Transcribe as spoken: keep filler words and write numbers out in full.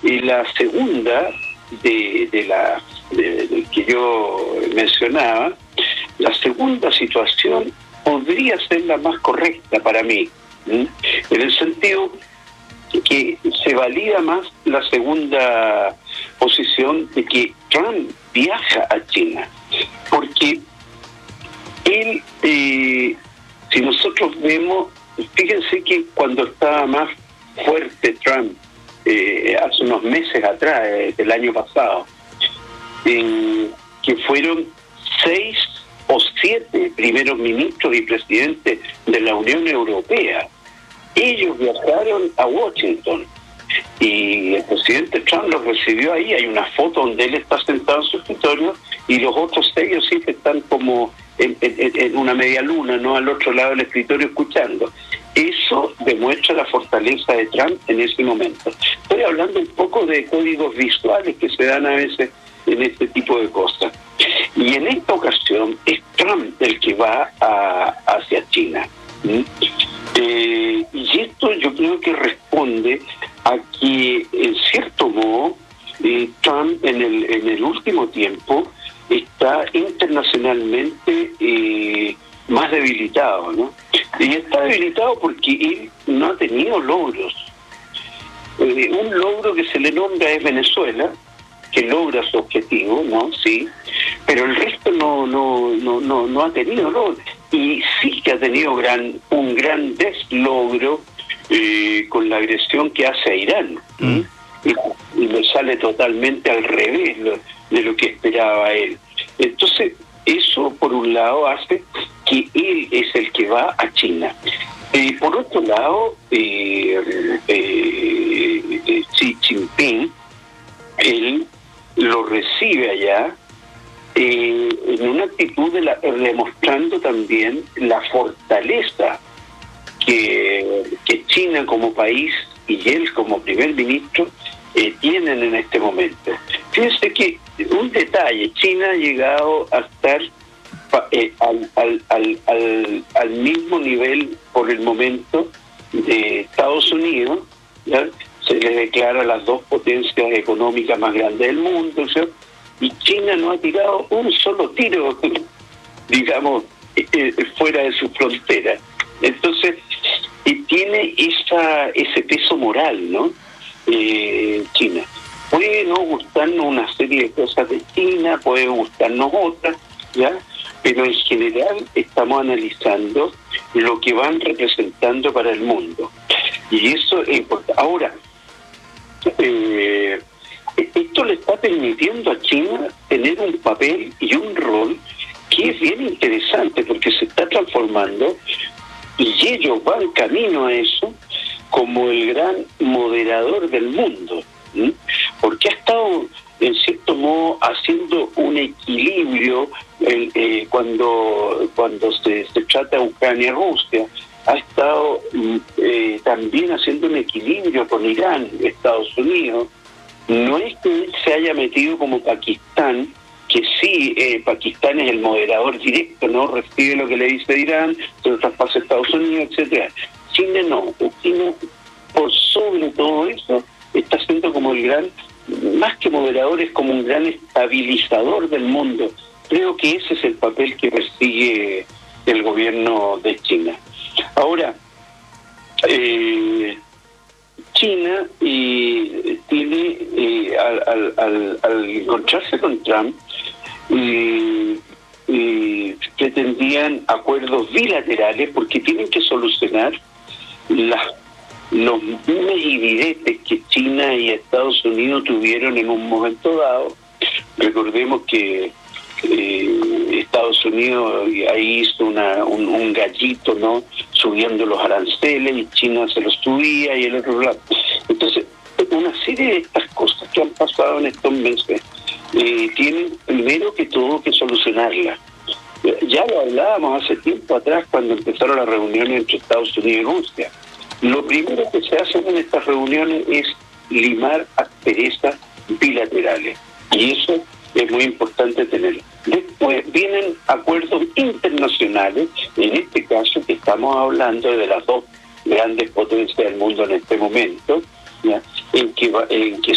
Y la segunda, de, de la de, de que yo mencionaba, la segunda situación podría ser la más correcta para mí, ¿sí? En el sentido que se valida más la segunda posición de que Trump viaja a China, porque él, eh, si nosotros vemos, fíjense que cuando estaba más fuerte Trump, eh, hace unos meses atrás, eh, del año pasado, eh, que fueron seis o siete primeros ministros y presidentes de la Unión Europea, ellos viajaron a Washington y el presidente Trump los recibió ahí. Hay una foto donde él está sentado en su escritorio y los otros seis sí que están como en, en, en una media luna, no al otro lado del escritorio escuchando. Eso demuestra la fortaleza de Trump en ese momento. Estoy hablando un poco de códigos visuales que se dan a veces en este tipo de cosas. Y en esta ocasión es Trump el que va a, hacia China. ¿Mm? Eh, y esto yo creo que responde a que, en cierto modo, eh, Trump en el, en el último tiempo está internacionalmente eh, más debilitado, ¿no? Y está debilitado porque él no ha tenido logros. Eh, un logro que se le nombra es Venezuela, que logra su objetivo, ¿no? Sí, pero el resto no no no no, no ha tenido logros. Y sí que ha tenido gran un gran deslogro eh, con la agresión que hace a Irán. Mm. Y, y le sale totalmente al revés lo, de lo que esperaba él. Entonces, eso por un lado hace que él es el que va a China. Eh, por otro lado, eh, eh, eh, Xi Jinping, él lo recibe allá eh, en una actitud de la, demostrando también la fortaleza que, que China como país y él como primer ministro eh, tienen en este momento. Fíjense que un detalle, China ha llegado a estar eh, al, al, al, al, al mismo nivel por el momento de Estados Unidos, ¿ya? Se les declara las dos potencias económicas más grandes del mundo, ¿sí? Y China no ha tirado un solo tiro, digamos, eh, fuera de su frontera. Entonces, eh, tiene esa ese peso moral, ¿no? Eh, China. Puede no gustarnos una serie de cosas de China, puede gustarnos otras, ¿ya? Pero en general estamos analizando lo que van representando para el mundo. Y eso es importante. Ahora, Eh, esto le está permitiendo a China tener un papel y un rol que es bien interesante porque se está transformando y ellos van camino a eso como el gran moderador del mundo, ¿sí? Porque ha estado en cierto modo haciendo un equilibrio el, eh, cuando cuando se, se trata de Ucrania-Rusia. Ha estado eh, también haciendo un equilibrio con Irán, Estados Unidos. No es que él se haya metido como Pakistán, que sí, eh, Pakistán es el moderador directo, ¿no? Recibe lo que le dice Irán, se lo traspasa a Estados Unidos, etcétera. China no. China, por sobre todo eso, está siendo como el gran, más que moderador, es como un gran estabilizador del mundo. Creo que ese es el papel que persigue el gobierno de China. Ahora, eh, China eh, tiene, eh, al, al, al, al encontrarse con Trump, eh, eh, pretendían acuerdos bilaterales porque tienen que solucionar las, los dimes y diretes que China y Estados Unidos tuvieron en un momento dado. Recordemos que Eh, Estados Unidos ahí hizo una, un, un gallito, ¿no? Subiendo los aranceles y China se los subía y el otro lado. Entonces, una serie de estas cosas que han pasado en estos meses eh, tienen primero que todo que solucionarlas. Ya lo hablábamos hace tiempo atrás cuando empezaron las reuniones entre Estados Unidos y Rusia. Lo primero que se hace en estas reuniones es limar asperezas bilaterales. Y eso es muy importante tenerlo. Después vienen acuerdos internacionales, en este caso que estamos hablando de las dos grandes potencias del mundo en este momento, ¿ya? En que, en que